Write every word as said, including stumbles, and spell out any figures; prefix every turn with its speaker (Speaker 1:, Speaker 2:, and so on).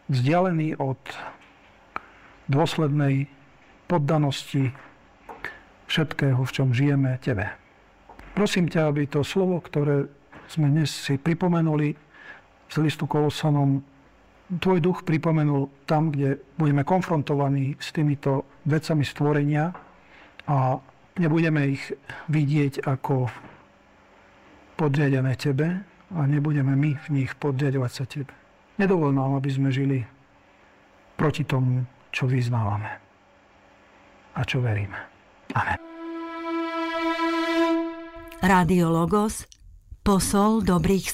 Speaker 1: vzdialení od dôslednej poddanosti všetkého, v čom žijeme, Tebe. Prosím ťa, aby to slovo, ktoré sme dnes si pripomenuli z listu Kolosanom, Tvoj duch pripomenul tam, kde budeme konfrontovaní s týmito vecami stvorenia a nebudeme ich vidieť ako podriadené Tebe a nebudeme my v nich podriadovať sa Tebe. Nedovol nám, aby sme žili proti tomu, čo vyznávame a čo veríme. Amen.
Speaker 2: Rádio Logos, posol dobrých